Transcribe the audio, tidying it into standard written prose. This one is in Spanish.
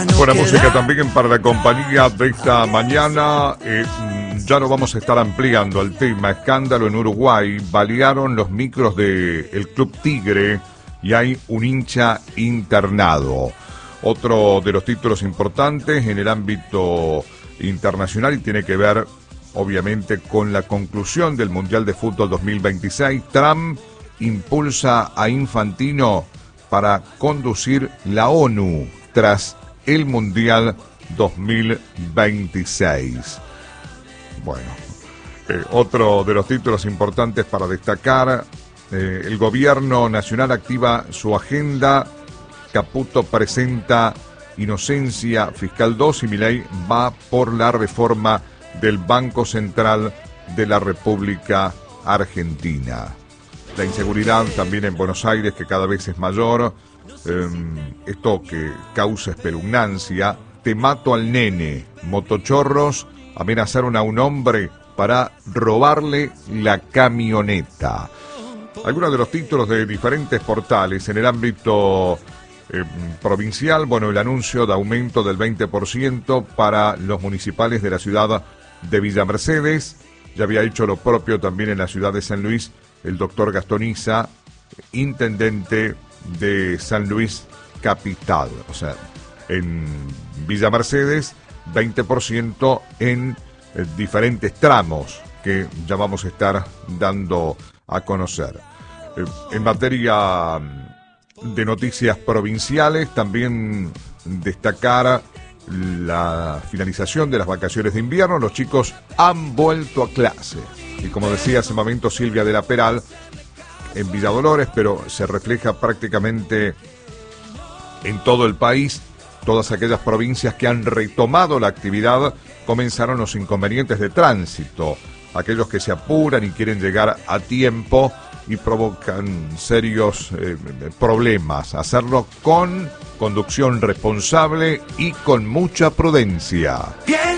Buena música también para la compañía de esta mañana. Ya lo vamos a estar ampliando el tema. Escándalo en Uruguay. Balearon los micros del Club Tigre y hay un hincha internado. Otro de los títulos importantes en el ámbito internacional y tiene que ver obviamente con la conclusión del Mundial de Fútbol 2026. Trump impulsa a Infantino para conducir la ONU tras el Mundial 2026. Bueno, otro de los títulos importantes para destacar, el gobierno nacional activa su agenda, Caputo presenta inocencia fiscal 2 y Milei va por la reforma del Banco Central de la República Argentina. La inseguridad también en Buenos Aires, que cada vez es mayor, esto que causa espeluncancia. Te mato al nene. Motochorros amenazaron a un hombre para robarle la camioneta. Algunos de los títulos de diferentes portales en el ámbito provincial, bueno, el anuncio de aumento del 20% para los municipales de la ciudad de Villa Mercedes. Ya había hecho lo propio también en la ciudad de San Luis el doctor Gastoniza, intendente de San Luis Capital. O sea, en Villa Mercedes, 20% en diferentes tramos que ya vamos a estar dando a conocer. En materia de noticias provinciales, también destacar la finalización de las vacaciones de invierno. Los chicos han vuelto a clase. Y como decía hace un momento Silvia de la Peral, en Villa Dolores, pero se refleja prácticamente en todo el país, todas aquellas provincias que han retomado la actividad, comenzaron los inconvenientes de tránsito, aquellos que se apuran y quieren llegar a tiempo y provocan serios problemas. Hacerlo con conducción responsable y con mucha prudencia.